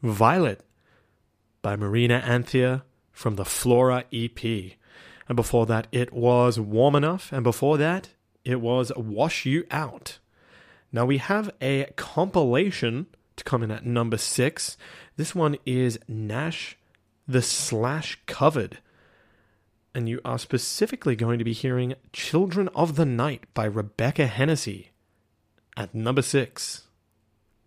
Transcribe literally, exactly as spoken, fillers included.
Violet by Marina Anthea from the Flora E P. And before that, it was Warm Enough. And before that, it was Wash You Out. Now we have a compilation to come in at number six. This one is Nash the Slash covered. And you are specifically going to be hearing Children of the Night by Rebecca Hennessy at number six.